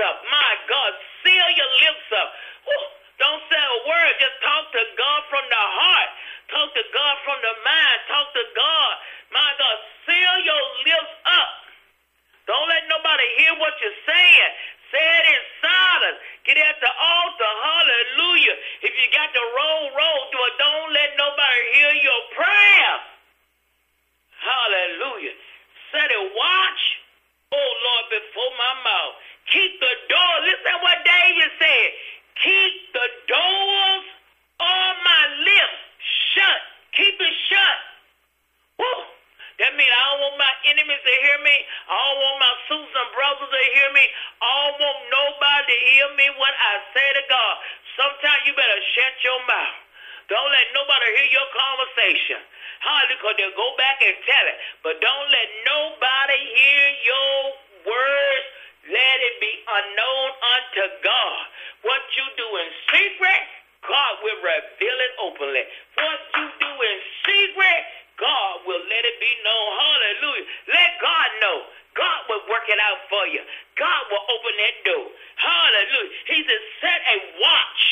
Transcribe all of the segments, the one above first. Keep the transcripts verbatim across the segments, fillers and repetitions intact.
up. My God, seal your lips up. Whew. Don't say a word. Just talk to God from the heart. Talk to God from the mind. Talk to God. My God, seal your lips up. Don't let nobody hear what you're saying. Say it in silence. Get at the altar. Hallelujah. If you got to roll, roll to it. Don't let nobody hear your prayer. Hallelujah. Set a watch, oh Lord, before my mouth. Keep the door. Listen what David said. Keep the doors of my lips shut. Keep it shut. Woo. That means I don't want my enemies to hear me. I don't want my sisters and brothers to hear me. I don't want nobody to hear me when I say to God. Sometimes you better shut your mouth. Don't let nobody hear your conversation. Hallelujah, because they'll go back and tell it. But don't let nobody hear your words. Let it be unknown unto God. What you do in secret, God will reveal it openly. What you do in secret, God will let it be known. Hallelujah. Let God know. God will work it out for you. God will open that door. Hallelujah. He said, set a watch,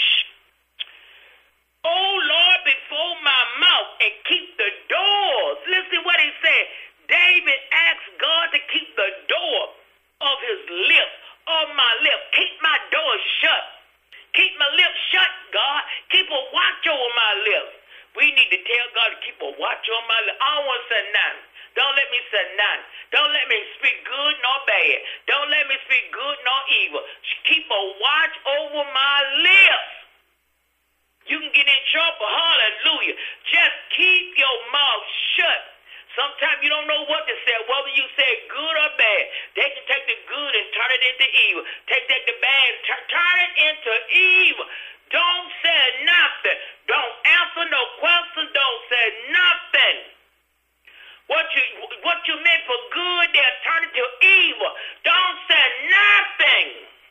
oh Lord, before my mouth and keep the doors. Listen what he said. David asked God to keep the door of his lips, of my lips. Keep my doors shut. Keep my lips shut, God. Keep a watch over my lips. We need to tell God to keep a watch on my lips. I don't want to say nothing. Don't let me say nothing. Don't let me speak good nor bad. Don't let me speak good nor evil. Keep a watch over my lips. You can get in trouble. Hallelujah. Just keep your mouth shut. Sometimes you don't know what to say, whether you say good or bad. They can take the good and turn it into evil. Take that the bad and turn, turn it into evil. Don't say nothing. Don't answer no questions. Don't say nothing. What you what you meant for good, they'll turn it to evil. Don't say nothing.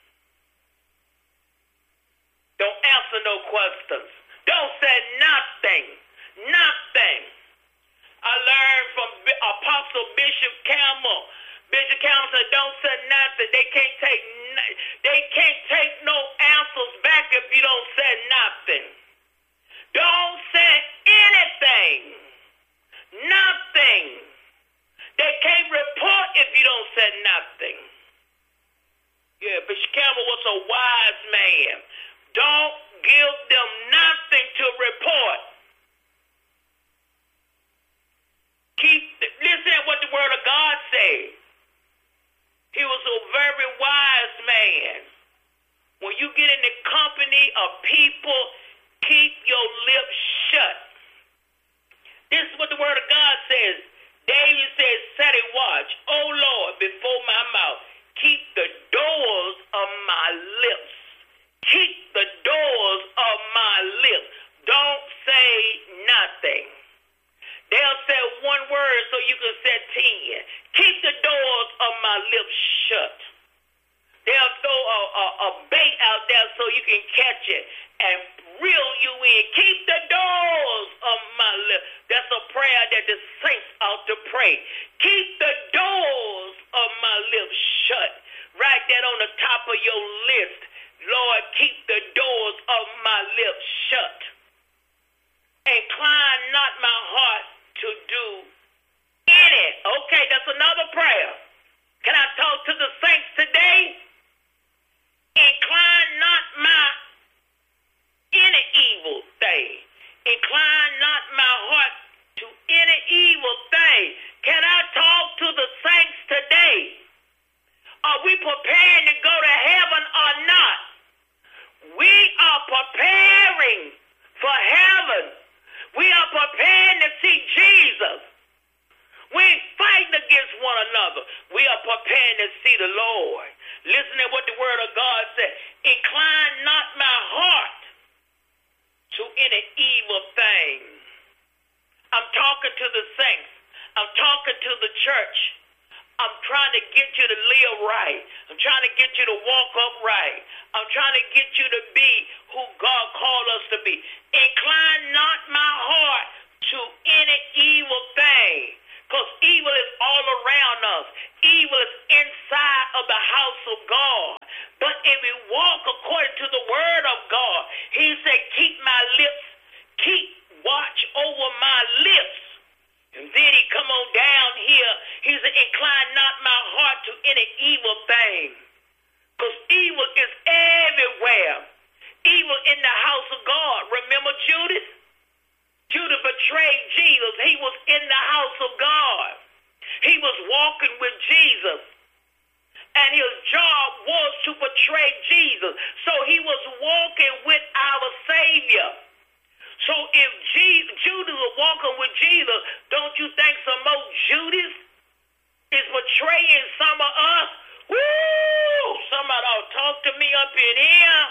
Don't answer no questions. Don't say nothing. Nothing. I learned from Apostle Bishop Campbell. Bishop Campbell said, "Don't say nothing. They can't take. They can't take no answers back if you don't say nothing. Don't say anything. Nothing. They can't report if you don't say nothing." Yeah, Bishop Campbell was a wise man. Don't give them nothing to report. Keep listen to what the word of God said. He was a very wise man. When you get in the company of people, keep your lips shut. This is what the word of God says. David says, set a watch, O Lord, before my mouth. Keep the doors of my lips. Keep the doors of my lips. Don't say nothing. They'll say one word so you can say ten. Keep the doors of my lips shut. They'll throw a, a, a bait out there so you can catch it and reel you in. Keep the doors of my lips. That's a prayer that the saints ought to pray. Keep the doors of my lips shut. Write that on the top of your list. Lord, keep the doors of my lips shut. Incline not my heart to do any. Okay, that's another prayer. Can I talk to the saints today? Incline not my any evil thing. Incline not my heart to any evil thing. Can I talk to the saints today? Are we preparing to go to heaven or not? We are preparing for heaven. We are preparing to see Jesus. We ain't fighting against one another. We are preparing to see the Lord. Listen to what the word of God said. Incline not my heart to any evil thing. I'm talking to the saints. I'm talking to the church. I'm trying to get you to live right. I'm trying to get you to walk upright. I'm trying to get you to be who God called us to be. Incline not my heart to any evil thing. Because evil is all around us. Evil is inside of the house of God. But Evil is everywhere. Evil in the house of God. Remember Judas? Judas betrayed Jesus. He was in the house of God. He was walking with Jesus. And his job was to betray Jesus. So he was walking with our Savior. So if Jesus, Judas was walking with Jesus, don't you think some more Judas is betraying some of us? Woo! Somebody ought to talk to me up in here.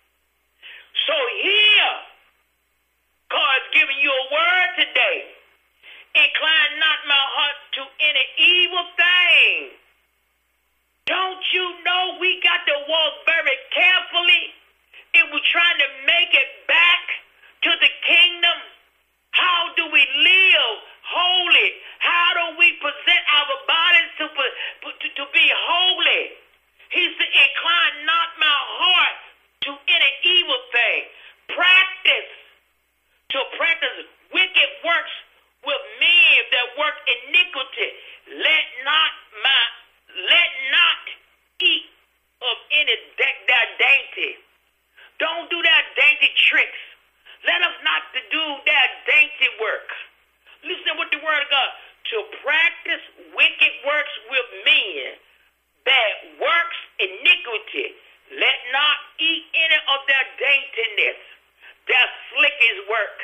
So here, God's giving you a word today. Incline not my heart to any evil thing. Don't you know we got to walk very carefully if we're trying to make it back to the kingdom? How do we live holy? How do we present our bodies to, to, to be holy? He said, incline not my heart to any evil thing. Practice, to practice wicked works with men that work iniquity. Let not my, let not eat of any that dainty. Don't do that dainty tricks. Let us not to do that dainty work. Listen what the word of God. To practice wicked works with men that works iniquity. Let not eat any of their daintiness. Their slickest work.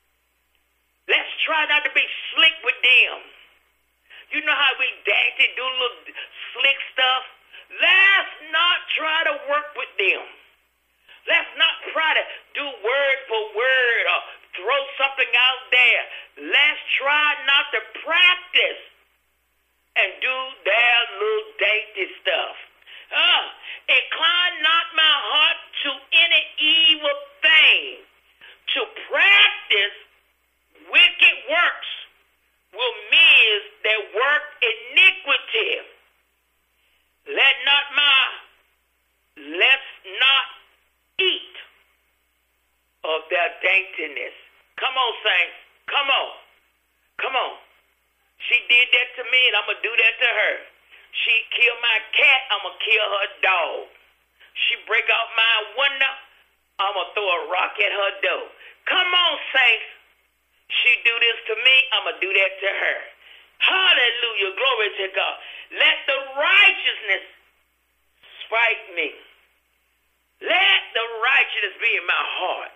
Let's try not to be slick with them. You know how we dainty, do little slick stuff? Let's not try to work with them. Let's not try to do word for word or throw something out there. Let's try not to practice and do their little dainty stuff. Uh, incline not my heart to any evil thing. To practice wicked works with men that work iniquity. Let not my, let's not eat of their daintiness. Come on, saints. Come on. Come on. She did that to me, and I'm going to do that to her. She killed my cat, I'm going to kill her dog. She break out my window, I'm going to throw a rock at her door. Come on, saints. She do this to me, I'm going to do that to her. Hallelujah. Glory to God. Let the righteousness strike me. Let the righteousness be in my heart.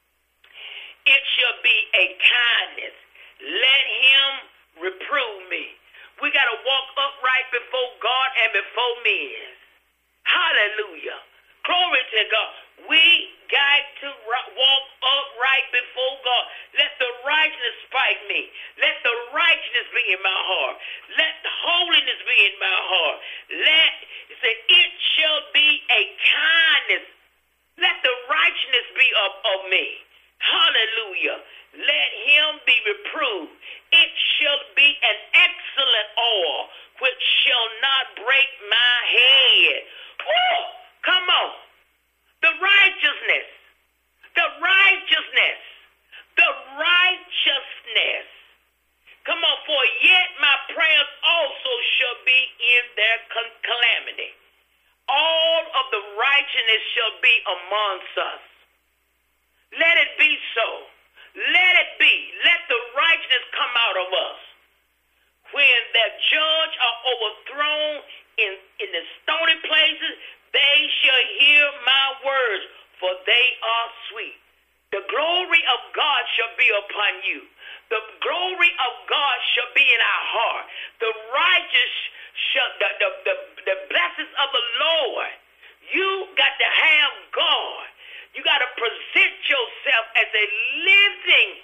It shall be a kindness. Let him reprove me. We got to walk upright before God and before men. Hallelujah. Glory to God. We got to walk upright before God. Let the righteousness fight me. Let the righteousness be in my heart. Let the holiness be in my heart. Let, it say, it shall be a kindness. Let the righteousness be of, of me. Hallelujah. Let him be reproved. It shall be an excellent oil which shall not break my head. Woo! Come on. The righteousness. The righteousness. The righteousness. Come on, for yet my prayers also shall be in their calamity. All of the righteousness shall be amongst us. Let it be so. Let it be. Let the righteousness come out of us. When the judge are overthrown in, in the stony places, they shall hear my words, for they are sweet. The glory of God shall be upon you. The glory of God shall be in our heart. The righteous shall, the, the, the, the blessings of the Lord. You got to have God. You got to present yourself as a living